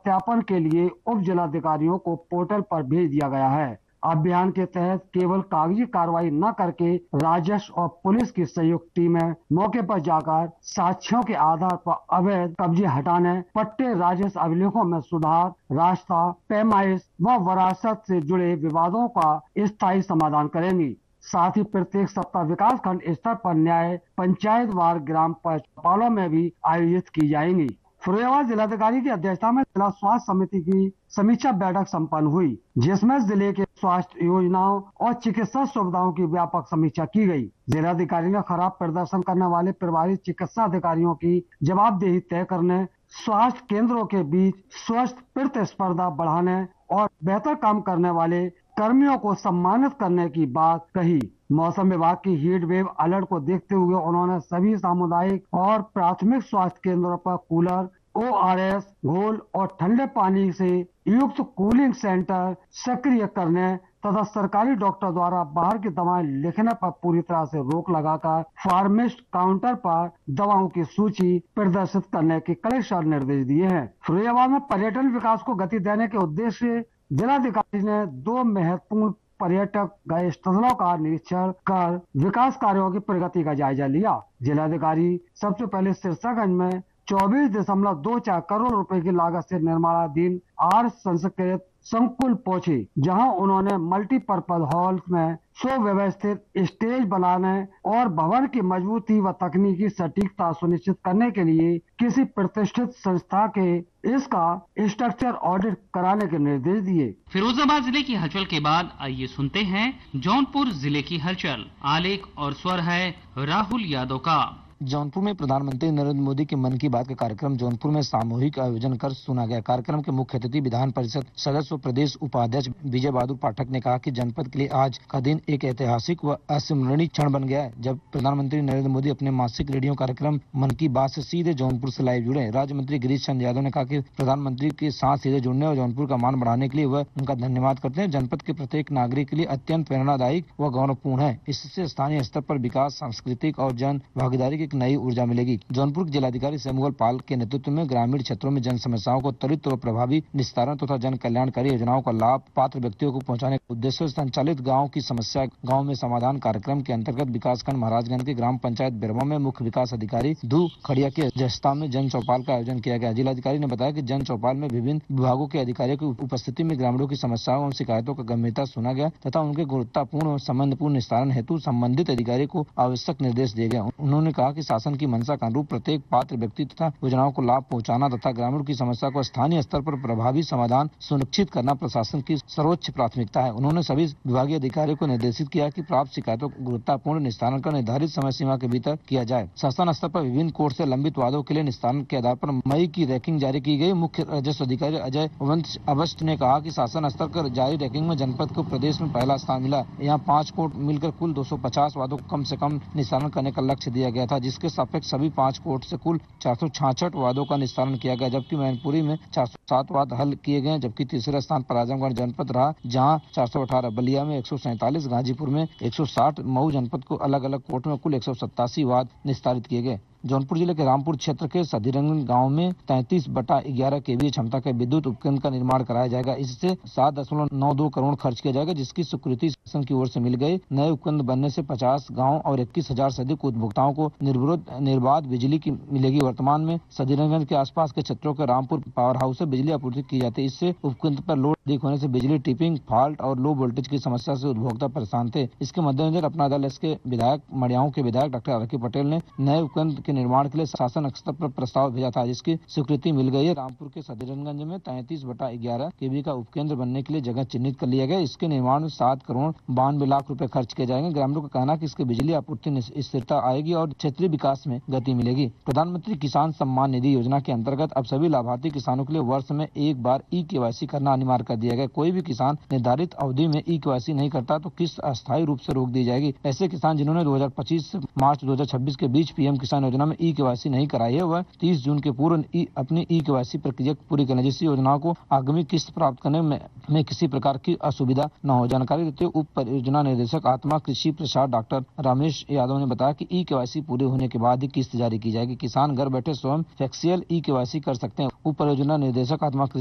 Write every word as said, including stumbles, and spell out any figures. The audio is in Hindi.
सत्यापन के लिए उप जिलाधिकारियों को पोर्टल पर भेज दिया गया है। अभियान के तहत केवल कागजी कार्रवाई न करके राजस्व और पुलिस की संयुक्त टीमें मौके पर जाकर साक्ष्यों के आधार पर अवैध कब्जे हटाने, पट्टे राजस्व अभिलेखों में सुधार, रास्ता, पैमाइश व वरासत से जुड़े विवादों का स्थायी समाधान करेंगी। साथ ही प्रत्येक सप्ताह विकास खंड स्तर पर न्याय पंचायत वार ग्राम पंचायतों में भी आयोजित की जाएंगी। फिरोजाबाद जिलाधिकारी की अध्यक्षता में जिला स्वास्थ्य समिति की समीक्षा बैठक संपन्न हुई, जिसमें जिले के स्वास्थ्य योजनाओं और चिकित्सा सुविधाओं की व्यापक समीक्षा की गई। जिलाधिकारी ने खराब प्रदर्शन करने वाले प्रभारी चिकित्सा अधिकारियों की जवाबदेही तय करने, स्वास्थ्य केंद्रों के बीच स्वस्थ प्रतिस्पर्धा बढ़ाने और बेहतर काम करने वाले कर्मियों को सम्मानित करने की बात कही। मौसम विभाग की हीट वेव अलर्ट को देखते हुए उन्होंने सभी सामुदायिक और प्राथमिक स्वास्थ्य केंद्रों पर कूलर, ओ आर एस घोल और ठंडे पानी से युक्त कूलिंग सेंटर सक्रिय करने तथा सरकारी डॉक्टर द्वारा बाहर की दवाएं लिखने पर पूरी तरह से रोक लगाकर फार्मेस्ट काउंटर पर दवाओं की सूची प्रदर्शित करने के कड़े निर्देश दिए हैं। फिरोजाबाद में पर्यटन विकास को गति देने के उद्देश्य से जिलाधिकारी ने दो महत्वपूर्ण पर्यटक गए स्थलों का निरीक्षण कर विकास कार्यों की प्रगति का जायजा लिया। जिलाधिकारी सबसे पहले सिरसागंज में चौबीस दशमलव दो चार करोड़ रुपए की लागत से निर्माणाधीन आर संस्कृत संकुल पहुंचे, जहां उन्होंने मल्टीपर्पज हॉल में सुव्यवस्थित स्टेज बनाने और भवन की मजबूती व तकनीकी सटीकता सुनिश्चित करने के लिए किसी प्रतिष्ठित संस्था के इसका स्ट्रक्चर ऑडिट कराने के निर्देश दिए। फिरोजाबाद जिले की हलचल के बाद आइए सुनते हैं जौनपुर जिले की हलचल। आलेख और स्वर है राहुल यादव का। जौनपुर में प्रधानमंत्री नरेंद्र मोदी के मन की बात का कार्यक्रम जौनपुर में सामूहिक आयोजन कर सुना गया। कार्यक्रम के मुख्य अतिथि विधान परिषद सदस्य व प्रदेश उपाध्यक्ष विजय बहादुर पाठक ने कहा कि जनपद के लिए आज का दिन एक ऐतिहासिक व अविस्मरणीय क्षण बन गया है, जब प्रधानमंत्री नरेंद्र मोदी अपने मासिक रेडियो कार्यक्रम मन की बात से सीधे जौनपुर से लाइव जुड़े। राज्य मंत्री गिरीश चंद्र यादव ने कहा कि प्रधानमंत्री के साथ सीधे जुड़ने और जौनपुर का मान बढ़ाने के लिए वह उनका धन्यवाद करते हैं। जनपद के प्रत्येक नागरिक के लिए अत्यंत प्रेरणादायक व गौरवपूर्ण है। इससे स्थानीय स्तर पर विकास, सांस्कृतिक और जन भागीदारी की एक नई ऊर्जा मिलेगी। जौनपुर के जिलाधिकारी सैमुअल पाल के नेतृत्व में ग्रामीण क्षेत्रों में जन समस्याओं को त्वरित और प्रभावी निस्तारण तथा जन कल्याणकारी योजनाओं का लाभ पात्र व्यक्तियों को पहुंचाने के उद्देश्य से संचालित गांव की समस्या गांव में समाधान कार्यक्रम के अंतर्गत विकासखंड महाराजगंज के ग्राम पंचायत बिरवा में मुख्य विकास अधिकारी धू खड़िया की अध्यक्षता में जन चौपाल का आयोजन किया गया। जिलाधिकारी ने बताया कि जन चौपाल में विभिन्न विभागों के अधिकारियों की उपस्थिति में ग्रामीणों की समस्याओं और शिकायतों का गंभीरता सुना गया तथा उनके गुणवत्तापूर्ण और संबंधपूर्ण निस्तारण हेतु संबंधित अधिकारी को आवश्यक निर्देश दिए गए। उन्होंने कहा कि शासन की मंशा के अनुरूप प्रत्येक पात्र व्यक्ति तथा योजनाओं को लाभ पहुंचाना तथा ग्रामीणों की समस्या को स्थानीय स्तर पर प्रभावी समाधान सुनिश्चित करना प्रशासन की सर्वोच्च प्राथमिकता है। उन्होंने सभी विभागीय अधिकारियों को निर्देशित किया कि प्राप्त शिकायतों को गुरुत्वपूर्ण निस्तारण कर निर्धारित समय सीमा के भीतर किया जाए। शासन स्तर पर विभिन्न कोर्ट से लंबित वादों के लिए निस्तारण के आधार पर मई की रैंकिंग जारी की गई। मुख्य राजस्व अधिकारी अजय अवस्थ ने कहा कि शासन स्तर पर जारी रैंकिंग में जनपद को प्रदेश में पहला स्थान मिला। यहाँ पांच कोर्ट मिलकर कुल दो सौ पचास वादों को कम से कम निस्तारण करने का लक्ष्य दिया गया था, जिसके सापेक्ष सभी पांच कोर्ट से कुल चार सौ छियासठ वादों का निस्तारण किया गया, जबकि मैनपुरी में चार सौ सात वाद हल किए गए। जबकि तीसरे स्थान पर आजमगढ़ जनपद रहा, जहां चार सौ अठारह, बलिया में एक सौ सैंतालीस, गाजीपुर में एक सौ साठ, मऊ जनपद को अलग अलग कोर्ट में कुल एक सौ सत्तासी वाद निस्तारित किए गए। जौनपुर जिले के रामपुर क्षेत्र के सधीरंगन गांव में तैंतीस बटा ग्यारह केवीए क्षमता के विद्युत उपकेंद्र का निर्माण कराया जाएगा। इससे सात दशमलव नौ दो करोड़ खर्च किया जाएगा, जिसकी स्वीकृति शासन की ओर से मिल गई। नए उपकेंद्र बनने से पचास गांव और इक्कीस हजार से अधिक उपभोक्ताओं को निर्विरोध निर्बाध बिजली की मिलेगी। वर्तमान में सधीरंगन के आसपास के क्षेत्रों के रामपुर पावर हाउस से बिजली आपूर्ति की जाती है। इससे उपकेंद्र पर लोड अधिक होने से बिजली टिपिंग, फॉल्ट और लो वोल्टेज की समस्या से उपभोक्ता परेशान थे। इसके मद्देनजर अपना दल इसके विधायक मडियाओं के विधायक डॉक्टर आर के पटेल ने नए उपकेंद्र के निर्माण के लिए शासन स्तर पर प्रस्ताव भेजा था, जिसकी स्वीकृति मिल गई है। रामपुर के सधीरंगंज में तैंतीस बटा ग्यारह केवी का उपकेंद्र बनने के लिए जगह चिन्हित कर लिया गया। इसके निर्माण में सात करोड़ बानवे लाख रुपए खर्च किए जाएंगे। ग्रामीणों का कहना है कि इसके बिजली आपूर्ति में स्थिरता आएगी और क्षेत्रीय विकास में गति मिलेगी। प्रधानमंत्री किसान सम्मान निधि योजना के अंतर्गत अब सभी लाभार्थी किसानों के लिए वर्ष में एक बार ई केवाईसी करना अनिवार्य कर दिया गया। कोई भी किसान निर्धारित अवधि में ई केवाईसी नहीं करता तो किस्त अस्थायी रूप से रोक दी जाएगी। ऐसे किसान जिन्होंने दो हजार पच्चीस से मार्च दो हजार छब्बीस के बीच पीएम किसान योजना में ई केवाईसी नहीं कराई है, वह तीस जून के पूर्व अपनी ई केवाईसी प्रक्रिया पूरी करने, जिससे योजनाओं को आगामी किस्त प्राप्त करने में, में किसी प्रकार की असुविधा न हो। जानकारी देते हुए उप परियोजना निदेशक आत्मा कृषि प्रसाद डॉक्टर रमेश यादव ने बताया कि ई केवाईसी पूरी होने के बाद ही किस्त जारी की जाएगी। किसान घर बैठे स्वयं फैक्सियल ई केवाईसी कर सकते हैं। उप परियोजना निदेशक आत्मा